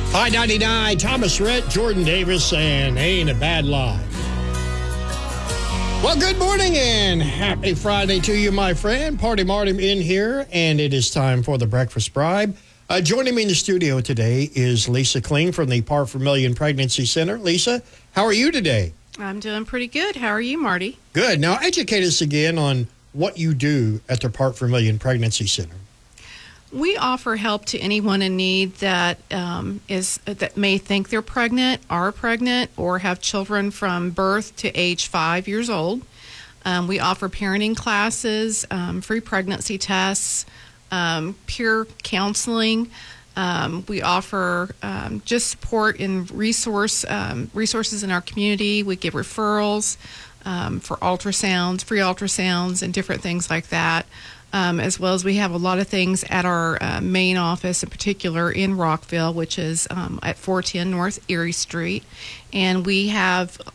I-99, Thomas Rhett, Jordan Davis, and Ain't a Bad Lie. Well, good morning and happy Friday to you, my friend. Party Martin in here, and it is time for the Breakfast Bribe. Joining me in the studio today is Lisa Kling from the Par for Million Pregnancy Center. Lisa, how are you today? I'm doing pretty good. How are you, Marty? Good. Now, educate us again on what you do at the Par for Million Pregnancy Center. We offer help to anyone in need that that may think they're pregnant, are pregnant, or have children from birth to age 5 years old. We offer parenting classes, free pregnancy tests, peer counseling. We offer just support and resources in our community. We give referrals for ultrasounds, free ultrasounds, and different things like that. As well as we have a lot of things at our main office, in particular in Rockville, which is at 410 North Erie Street. And we have